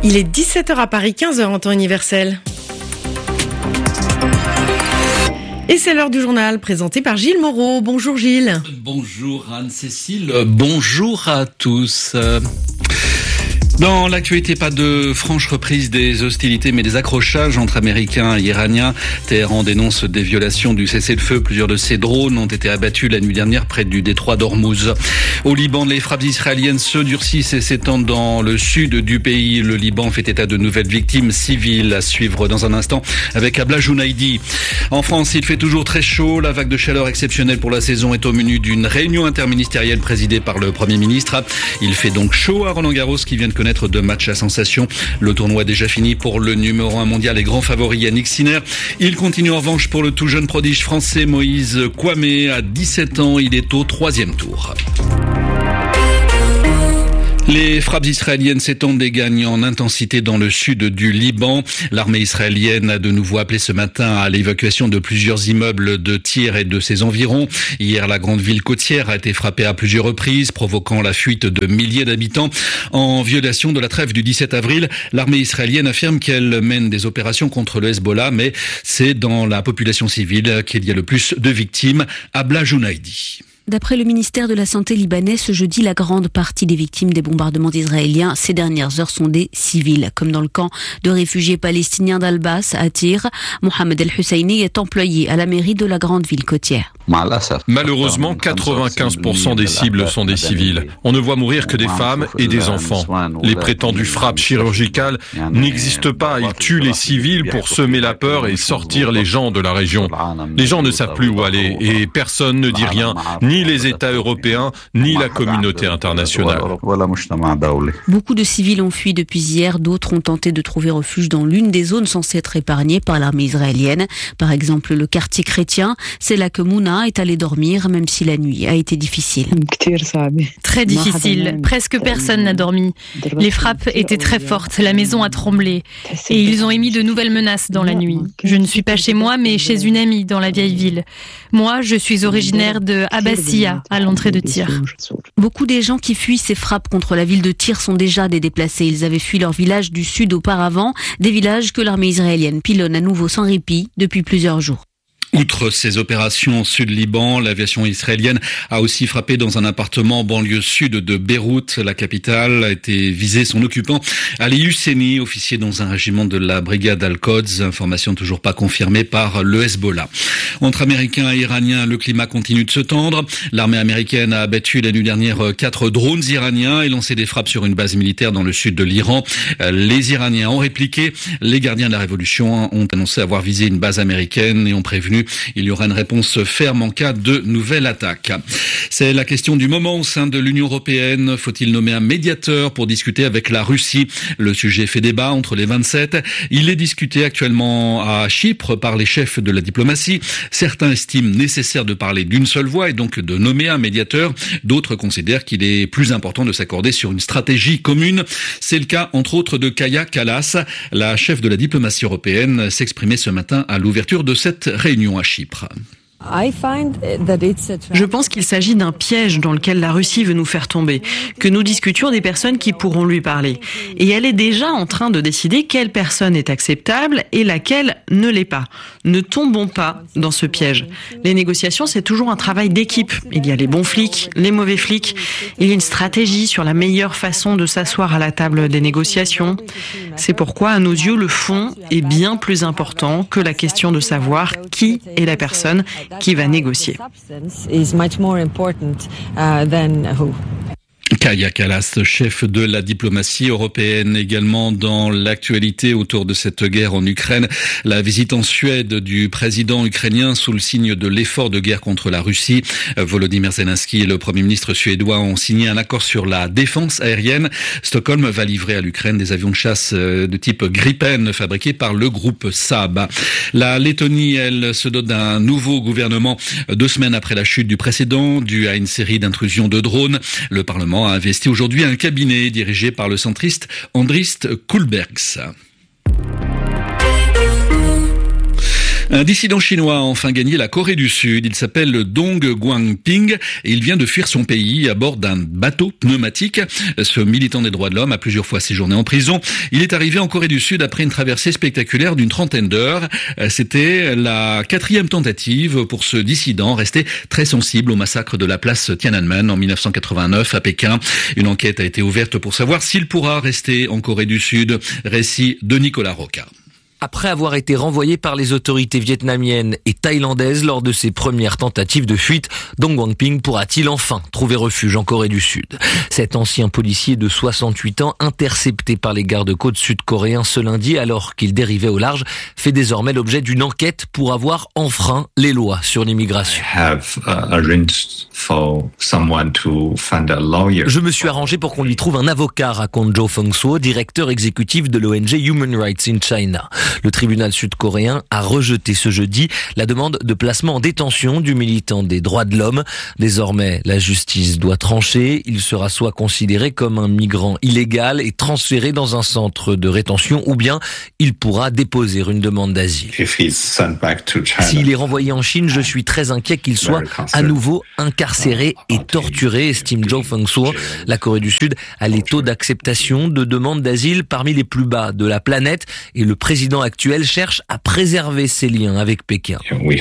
Il est 17h à Paris, 15h en temps universel. Et c'est l'heure du journal présenté par Gilles Moreau. Bonjour Gilles. Bonjour Anne-Cécile, bonjour à tous. Dans l'actualité, pas de franche reprise des hostilités, mais des accrochages entre Américains et Iraniens. Téhéran dénonce des violations du cessez-le-feu. Plusieurs de ses drones ont été abattus la nuit dernière près du détroit d'Ormuz. Au Liban, les frappes israéliennes se durcissent et s'étendent dans le sud du pays. Le Liban fait état de nouvelles victimes civiles à suivre dans un instant avec Abla Jounaidi. En France, il fait toujours très chaud. La vague de chaleur exceptionnelle pour la saison est au menu d'une réunion interministérielle présidée par le Premier ministre. Il fait donc chaud à Roland-Garros qui vient de connaître 2 matchs à sensation. Le tournoi est déjà fini pour le numéro 1 mondial et grand favori Yannick Sinner. Il continue en revanche pour le tout jeune prodige français Moïse Kouamé. À 17 ans, il est au 3e tour. Les frappes israéliennes s'étendent et gagnent en intensité dans le sud du Liban. L'armée israélienne a de nouveau appelé ce matin à l'évacuation de plusieurs immeubles de Tyr et de ses environs. Hier, la grande ville côtière a été frappée à plusieurs reprises, provoquant la fuite de milliers d'habitants. En violation de la trêve du 17 avril, l'armée israélienne affirme qu'elle mène des opérations contre le Hezbollah, mais c'est dans la population civile qu'il y a le plus de victimes. Abla Jounaidi. D'après le ministère de la Santé libanais, ce jeudi, la grande partie des victimes des bombardements israéliens ces dernières heures sont des civils. Comme dans le camp de réfugiés palestiniens d'Al-Bas à Tyr, Mohamed El-Husseini est employé à la mairie de la grande ville côtière. Malheureusement, 95% des cibles sont des civils. On ne voit mourir que des femmes et des enfants. Les prétendues frappes chirurgicales n'existent pas. Ils tuent les civils pour semer la peur et sortir les gens de la région. Les gens ne savent plus où aller et personne ne dit rien, ni les États européens, ni la communauté internationale. Beaucoup de civils ont fui depuis hier. D'autres ont tenté de trouver refuge dans l'une des zones censées être épargnées par l'armée israélienne. Par exemple, le quartier chrétien. C'est là que Mouna est allé dormir, même si la nuit a été difficile. Très difficile. Presque personne n'a dormi. Les frappes étaient très fortes. La maison a tremblé. Et ils ont émis de nouvelles menaces dans la nuit. Je ne suis pas chez moi, mais chez une amie dans la vieille ville. Moi, je suis originaire de Abbassia, à l'entrée de Tyr. Beaucoup des gens qui fuient ces frappes contre la ville de Tyr sont déjà des déplacés. Ils avaient fui leur village du sud auparavant, des villages que l'armée israélienne pilonne à nouveau sans répit depuis plusieurs jours. Outre ces opérations au sud-Liban, l'aviation israélienne a aussi frappé dans un appartement en banlieue sud de Beyrouth. La capitale a été visée. Son occupant, Ali Husseini, officier dans un régiment de la brigade Al-Quds. Information toujours pas confirmée par le Hezbollah. Entre Américains et Iraniens, le climat continue de se tendre. L'armée américaine a abattu la nuit dernière 4 drones iraniens et lancé des frappes sur une base militaire dans le sud de l'Iran. Les Iraniens ont répliqué. Les gardiens de la révolution ont annoncé avoir visé une base américaine et ont prévenu il y aura une réponse ferme en cas de nouvelle attaque. C'est la question du moment au sein de l'Union européenne. Faut-il nommer un médiateur pour discuter avec la Russie? Le sujet fait débat entre les 27. Il est discuté actuellement à Chypre par les chefs de la diplomatie. Certains estiment nécessaire de parler d'une seule voix et donc de nommer un médiateur. D'autres considèrent qu'il est plus important de s'accorder sur une stratégie commune. C'est le cas, entre autres, de Kaja Kallas. La chef de la diplomatie européenne s'exprimait ce matin à l'ouverture de cette réunion à Chypre. Je pense qu'il s'agit d'un piège dans lequel la Russie veut nous faire tomber, que nous discutions des personnes qui pourront lui parler. Et elle est déjà en train de décider quelle personne est acceptable et laquelle ne l'est pas. Ne tombons pas dans ce piège. Les négociations, c'est toujours un travail d'équipe. Il y a les bons flics, les mauvais flics. Il y a une stratégie sur la meilleure façon de s'asseoir à la table des négociations. C'est pourquoi, à nos yeux, le fond est bien plus important que la question de savoir qui est la personne qui va négocier. Kaja Kallas, chef de la diplomatie européenne, également dans l'actualité autour de cette guerre en Ukraine. La visite en Suède du président ukrainien sous le signe de l'effort de guerre contre la Russie. Volodymyr Zelensky et le Premier ministre suédois ont signé un accord sur la défense aérienne. Stockholm va livrer à l'Ukraine des avions de chasse de type Gripen fabriqués par le groupe Saab. La Lettonie, elle, se dote d'un nouveau gouvernement 2 semaines après la chute du précédent, due à une série d'intrusions de drones. Le Parlement a investi aujourd'hui un cabinet dirigé par le centriste Andris Kulbergs. Un dissident chinois a enfin gagné la Corée du Sud. Il s'appelle Dong Guangping et il vient de fuir son pays à bord d'un bateau pneumatique. Ce militant des droits de l'homme a plusieurs fois séjourné en prison. Il est arrivé en Corée du Sud après une traversée spectaculaire d'une trentaine d'heures. C'était la 4e tentative pour ce dissident, resté très sensible au massacre de la place Tiananmen en 1989 à Pékin. Une enquête a été ouverte pour savoir s'il pourra rester en Corée du Sud. Récit de Nicolas Roca. Après avoir été renvoyé par les autorités vietnamiennes et thaïlandaises lors de ses premières tentatives de fuite, Dong Guangping pourra-t-il enfin trouver refuge en Corée du Sud? Cet ancien policier de 68 ans, intercepté par les gardes-côtes sud-coréens ce lundi alors qu'il dérivait au large, fait désormais l'objet d'une enquête pour avoir enfreint les lois sur l'immigration. Je me suis arrangé pour qu'on lui trouve un avocat, raconte Jo Feng-suo, directeur exécutif de l'ONG Human Rights in China. Le tribunal sud-coréen a rejeté ce jeudi la demande de placement en détention du militant des droits de l'homme. Désormais, la justice doit trancher. Il sera soit considéré comme un migrant illégal et transféré dans un centre de rétention, ou bien il pourra déposer une demande d'asile. S'il est renvoyé en Chine, je suis très inquiet qu'il soit à nouveau incarcéré et torturé, estime Jo Feng-suo. La Corée du Sud a les taux d'acceptation de demandes d'asile parmi les plus bas de la planète et le président actuel cherche à préserver ses liens avec Pékin.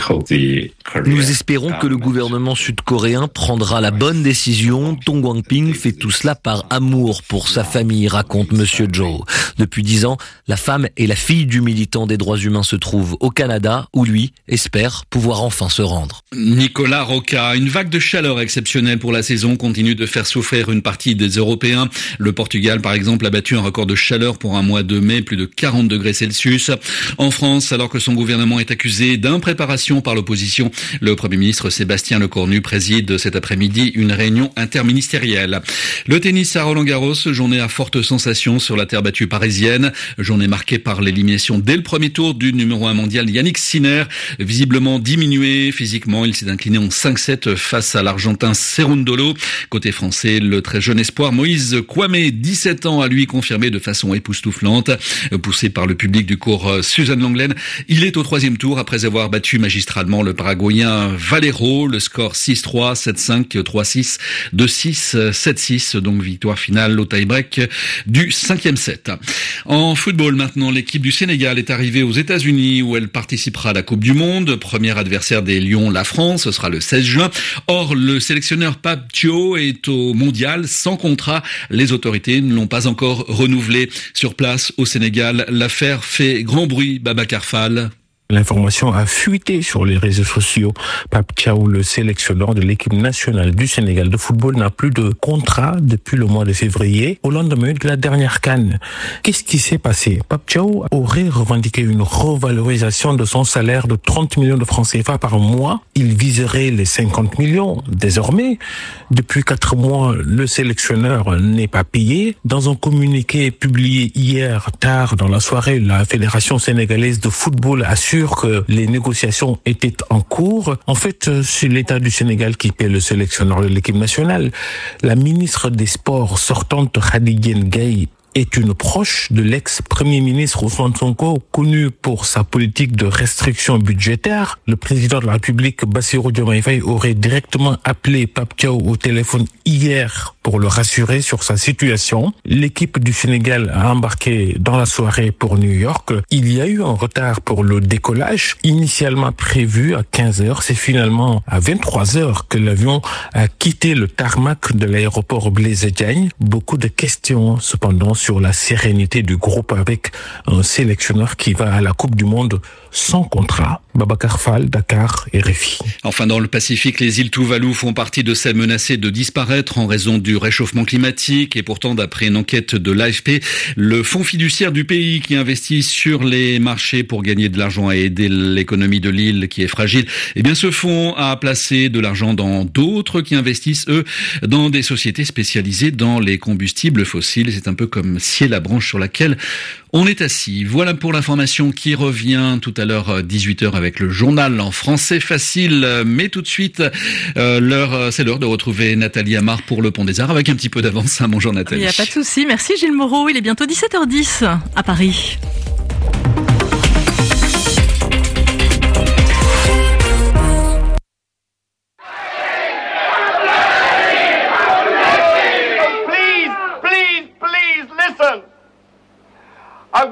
Nous espérons que le gouvernement sud-coréen prendra la bonne décision. Dong Guangping fait tout cela par amour pour sa famille, raconte Monsieur Jo. Depuis 10 ans, la femme et la fille du militant des droits humains se trouvent au Canada, où lui espère pouvoir enfin se rendre. Nicolas Roca, une vague de chaleur exceptionnelle pour la saison continue de faire souffrir une partie des Européens. Le Portugal, par exemple, a battu un record de chaleur pour un mois de mai, plus de 40 degrés Celsius. En France, alors que son gouvernement est accusé d'impréparation par l'opposition, le Premier ministre Sébastien Lecornu préside cet après-midi une réunion interministérielle. Le tennis à Roland-Garros, journée à forte sensation sur la terre battue parisienne, journée marquée par l'élimination dès le premier tour du numéro 1 mondial Yannick Sinner, visiblement diminué physiquement. Il s'est incliné en 5-7 face à l'Argentin Cerundolo. Côté français, le très jeune espoir Moïse Kouamé, 17 ans, a lui confirmé de façon époustouflante. Poussé par le public du cours Suzanne Lenglen, il est au 3e tour après avoir battu magistralement le Paraguayen Valero. Le score 6-3, 7-5, 3-6, 2-6, 7-6. Donc victoire finale au tie-break du 5e set. En football maintenant, l'équipe du Sénégal est arrivée aux États-Unis où elle participera à la Coupe du Monde. Premier adversaire des Lions, la France, ce sera le 16 juin. Or, le sélectionneur Pape Thiaw est au mondial sans contrat. Les autorités ne l'ont pas encore renouvelé. Sur place au Sénégal, l'affaire fait grand bruit. Babacar Fall. L'information a fuité sur les réseaux sociaux. Pape Thiaw, le sélectionneur de l'équipe nationale du Sénégal de football, n'a plus de contrat depuis le mois de février, au lendemain de la dernière CAN. Qu'est-ce qui s'est passé? Pape Thiaw aurait revendiqué une revalorisation de son salaire de 30 millions de francs CFA par mois. Il viserait les 50 millions. Désormais, depuis 4 mois, le sélectionneur n'est pas payé. Dans un communiqué publié hier tard dans la soirée, la Fédération sénégalaise de football assure que les négociations étaient en cours. En fait, c'est l'État du Sénégal qui paie le sélectionneur de l'équipe nationale. La ministre des Sports sortante, Khady Gaye, est une proche de l'ex-premier ministre Ousmane Sonko, connu pour sa politique de restriction budgétaire. Le président de la République, Bassirou Diomaye Faye, aurait directement appelé Pape Thiaw au téléphone hier pour le rassurer sur sa situation. L'équipe du Sénégal a embarqué dans la soirée pour New York. Il y a eu un retard pour le décollage, initialement prévu à 15h. C'est finalement à 23h que l'avion a quitté le tarmac de l'aéroport Blaise Diagne. Beaucoup de questions, cependant, sur la sérénité du groupe avec un sélectionneur qui va à la Coupe du Monde sans contrat. Babacar Fall, Dakar, RFI. Enfin, dans le Pacifique, les îles Tuvalu font partie de celles menacées de disparaître en raison du réchauffement climatique. Et pourtant, d'après une enquête de l'AFP, le fonds fiduciaire du pays qui investit sur les marchés pour gagner de l'argent et aider l'économie de l'île qui est fragile, eh bien, ce fonds a placé de l'argent dans d'autres qui investissent, eux, dans des sociétés spécialisées dans les combustibles fossiles. C'est un peu comme scier la branche sur laquelle on est assis. Voilà pour l'information qui revient tout à l'heure 18h avec le journal en français facile. Mais tout de suite, c'est l'heure de retrouver Nathalie Amar pour le Pont des Arts avec un petit peu d'avance. Bonjour Nathalie. Il n'y a pas de souci. Merci Gilles Moreau. Il est bientôt 17h10 à Paris.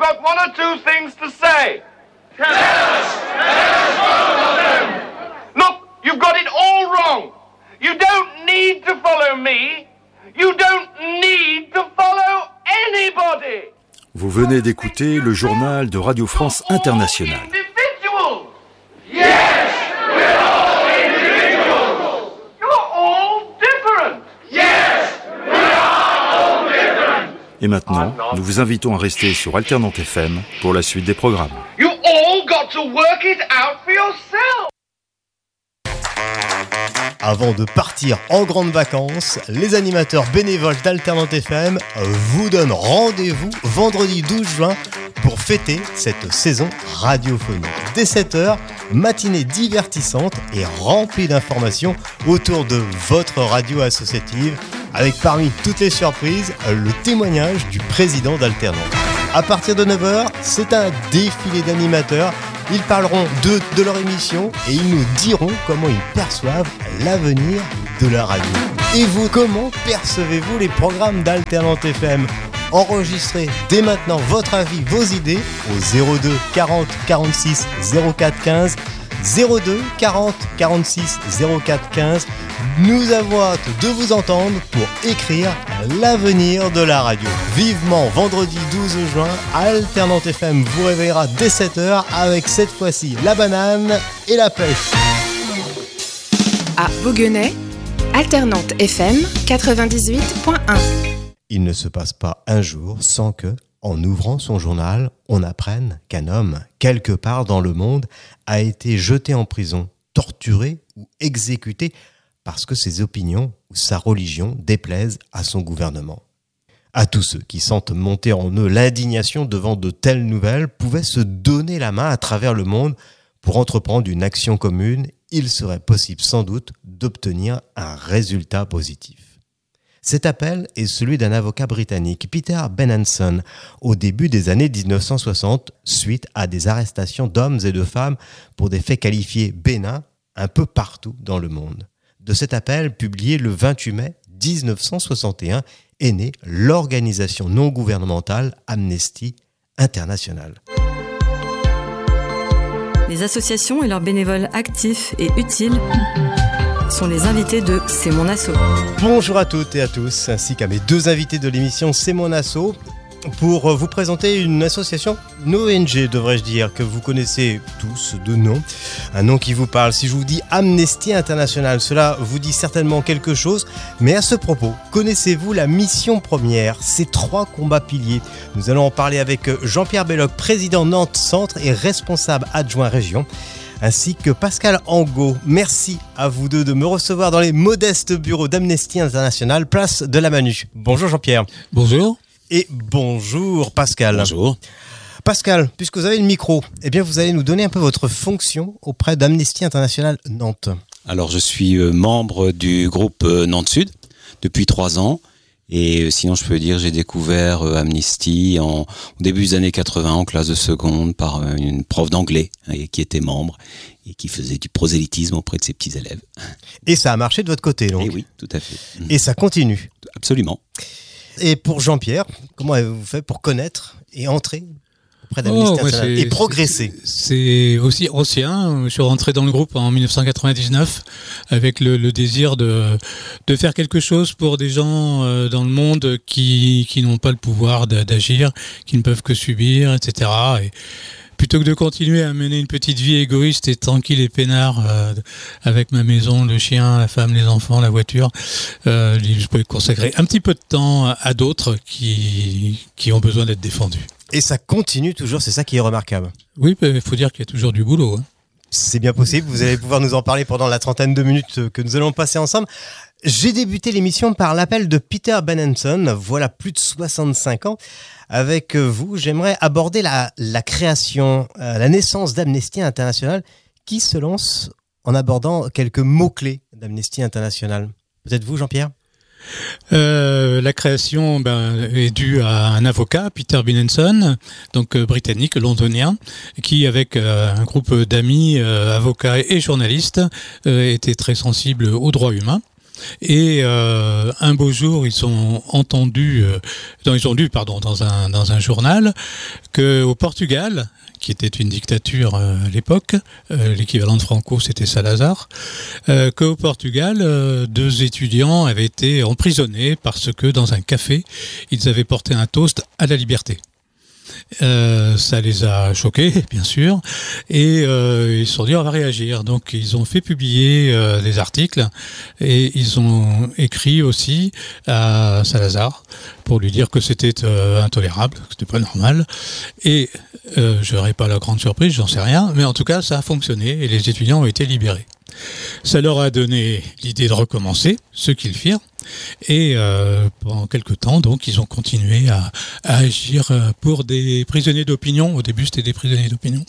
got one or two things to say. Tell us one of them. Look, you've got it all wrong. You don't need to follow me. You don't need to follow anybody. Vous venez d'écouter le journal de Radio France Internationale. Yes, we're all individuals. You're all different. Yes, we are all different. Et maintenant, nous vous invitons à rester sur Alternante FM pour la suite des programmes. You all got to work it out for yourself. Avant de partir en grandes vacances, les animateurs bénévoles d'Alternante FM vous donnent rendez-vous vendredi 12 juin pour fêter cette saison radiophonique. Dès 7h, matinée divertissante et remplie d'informations autour de votre radio associative, avec parmi toutes les surprises, le témoignage du président d'Alternante. À partir de 9h, c'est un défilé d'animateurs. Ils parleront de leur émission et ils nous diront comment ils perçoivent l'avenir de la radio. Et vous, comment percevez-vous les programmes d'Alternante FM ? Enregistrez dès maintenant votre avis, vos idées au 02 40 46 04 15. 02 40 46 04 15. Nous avons hâte de vous entendre pour écrire l'avenir de la radio. Vivement vendredi 12 juin, Alternante FM vous réveillera dès 7h avec cette fois-ci la banane et la pêche. À Bouguenais, Alternante FM 98.1. Il ne se passe pas un jour sans que, en ouvrant son journal, on apprenne qu'un homme, quelque part dans le monde, a été jeté en prison, torturé ou exécuté parce que ses opinions ou sa religion déplaisent à son gouvernement. À tous ceux qui sentent monter en eux l'indignation devant de telles nouvelles pouvaient se donner la main à travers le monde pour entreprendre une action commune. Il serait possible sans doute d'obtenir un résultat positif. Cet appel est celui d'un avocat britannique, Peter Benenson, au début des années 1960, suite à des arrestations d'hommes et de femmes pour des faits qualifiés bénins un peu partout dans le monde. De cet appel, publié le 28 mai 1961, est née l'organisation non gouvernementale Amnesty International. Les associations et leurs bénévoles actifs et utiles sont les invités de C'est mon asso. Bonjour à toutes et à tous, ainsi qu'à mes deux invités de l'émission C'est mon asso, pour vous présenter une association, une ONG devrais-je dire, que vous connaissez tous de nom, un nom qui vous parle. Si je vous dis Amnesty International, cela vous dit certainement quelque chose, mais à ce propos, connaissez-vous la mission première, ces 3 combats piliers? Nous allons en parler avec Jean-Pierre Belloc, président Nantes Centre et responsable adjoint région, ainsi que Pascal Angot. Merci à vous deux de me recevoir dans les modestes bureaux d'Amnesty International, place de la Manu. Bonjour Jean-Pierre. Bonjour. Et bonjour Pascal. Bonjour. Pascal, puisque vous avez le micro, eh bien vous allez nous donner un peu votre fonction auprès d'Amnesty International Nantes. Alors je suis membre du groupe Nantes Sud depuis 3 ans. Et sinon, je peux dire, j'ai découvert Amnesty au début des années 80 en classe de seconde par une prof d'anglais qui était membre et qui faisait du prosélytisme auprès de ses petits élèves. Et ça a marché de votre côté, donc? Et oui, tout à fait. Et ça continue? Absolument. Et pour Jean-Pierre, comment avez-vous fait pour connaître et entrer auprès d'Amnesty International et progresser? C'est aussi ancien. Je suis rentré dans le groupe en 1999 avec le désir de faire quelque chose pour des gens dans le monde qui n'ont pas le pouvoir d'agir, qui ne peuvent que subir, etc. Et plutôt que de continuer à mener une petite vie égoïste et tranquille et peinard avec ma maison, le chien, la femme, les enfants, la voiture, je pouvais consacrer un petit peu de temps à d'autres qui ont besoin d'être défendus. Et ça continue toujours, c'est ça qui est remarquable. Oui, il faut dire qu'il y a toujours du boulot. Hein. C'est bien possible, vous allez pouvoir nous en parler pendant la 30aine de minutes que nous allons passer ensemble. J'ai débuté l'émission par l'appel de Peter Benenson, voilà plus de 65 ans. Avec vous, j'aimerais aborder la création, la naissance d'Amnesty International, qui se lance en abordant quelques mots-clés d'Amnesty International. Peut-être vous, Jean-Pierre ? La création est due à un avocat, Peter Benenson, donc britannique, londonien, qui avec un groupe d'amis, avocats et journalistes, était très sensible aux droits humains. Et un beau jour, ils ont lu dans un journal qu'au Portugal, qui était une dictature à l'époque, l'équivalent de Franco, c'était Salazar, qu'au Portugal, 2 étudiants avaient été emprisonnés parce que dans un café, ils avaient porté un toast à la liberté. Ça les a choqués, bien sûr, et ils se sont dit on va réagir. Donc ils ont fait publier des articles et ils ont écrit aussi à Salazar pour lui dire que c'était intolérable, que c'était pas normal. Et je n'aurai pas la grande surprise, j'en sais rien, mais en tout cas ça a fonctionné et les étudiants ont été libérés. Ça leur a donné l'idée de recommencer, ce qu'ils firent, et pendant quelque temps, donc, ils ont continué à agir pour des prisonniers d'opinion. Au début, c'était des prisonniers d'opinion,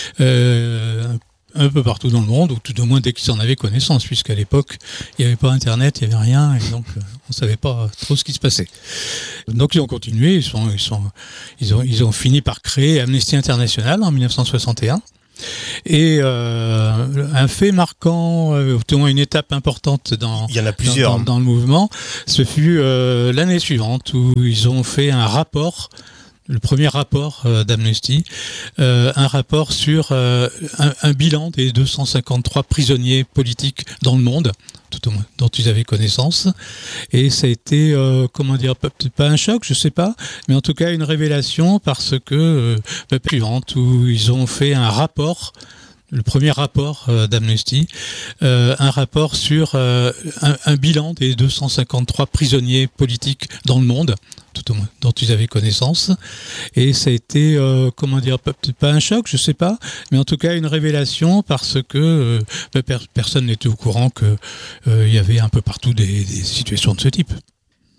un peu partout dans le monde, ou tout au moins dès qu'ils en avaient connaissance, puisqu'à l'époque, il n'y avait pas Internet, il n'y avait rien, et donc on ne savait pas trop ce qui se passait. Donc ils ont continué, ils ont fini par créer Amnesty International en 1961. Et un fait marquant, au moins une étape importante dans le mouvement, ce fut l'année suivante où ils ont fait un rapport, le premier rapport d'Amnesty, un rapport sur un bilan des 253 prisonniers politiques dans le monde, tout au moins dont ils avaient connaissance, et ça a été peut-être pas un choc, je sais pas, mais en tout cas une révélation parce que suivante où ils ont fait un rapport, le premier rapport d'Amnesty, un rapport sur un bilan des 253 prisonniers politiques dans le monde, tout au moins dont ils avaient connaissance, et ça a été peut-être pas un choc, je sais pas, mais en tout cas une révélation parce que personne n'était au courant que il y avait un peu partout des situations de ce type.